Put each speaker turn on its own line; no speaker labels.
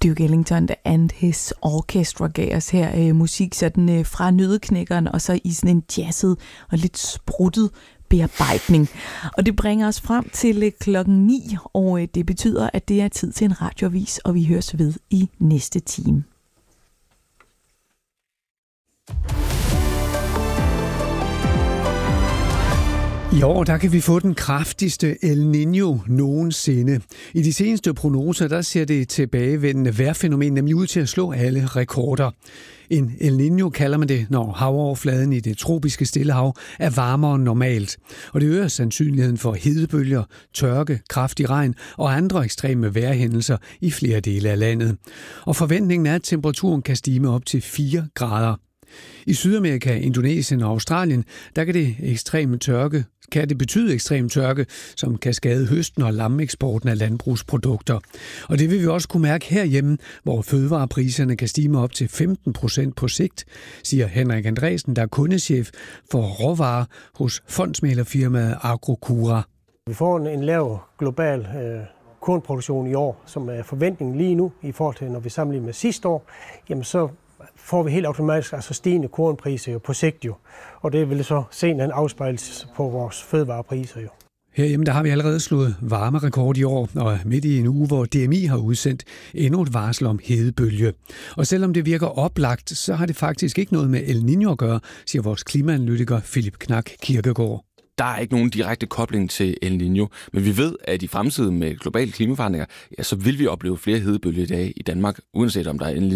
Duke Ellington and his orchestra gav os her musik sådan fra Nøddeknækkeren og så i sådan en jazzet og lidt spruttet bearbejdning. Og det bringer os frem til 9:00, og det betyder, at det er tid til en radioavis, og vi høres ved i næste time.
I år der kan vi få den kraftigste El Niño nogensinde. I de seneste prognoser der ser det tilbagevendende vejrfænomen nemlig ud til at slå alle rekorder. En El Niño kalder man det, når havoverfladen i det tropiske Stillehav er varmere end normalt. Og det øger sandsynligheden for hedebølger, tørke, kraftig regn og andre ekstreme vejrhændelser i flere dele af landet. Og forventningen er, at temperaturen kan stige med op til 4 grader. I Sydamerika, Indonesien og Australien, der kan det betyde ekstrem tørke, som kan skade høsten og lamme eksporten af landbrugsprodukter. Og det vil vi også kunne mærke herhjemme, hvor fødevarepriserne kan stige med op til 15% på sigt, siger Henrik Andresen, der er kundechef for råvarer hos fondsmæglerfirmaet Agrocura.
Vi får en lav global kornproduktion i år, som er forventningen lige nu i forhold til, når vi sammenligner med sidste år, jamen så får vi helt automatisk stigende kornpriser på sigt jo. Og det vil så senere afspejles på vores fødevarepriser jo.
Herhjemme der har vi allerede slået varmerekord i år, og midt i en uge, hvor DMI har udsendt endnu et varsel om hedebølge. Og selvom det virker oplagt, så har det faktisk ikke noget med El Niño at gøre, siger vores klimaanalytiker Philip Knak Kirkegaard.
Der er ikke nogen direkte kobling til El Niño, men vi ved, at i fremtiden med globale klimaforandringer, ja, så vil vi opleve flere hedebølgedage i Danmark, uanset om der er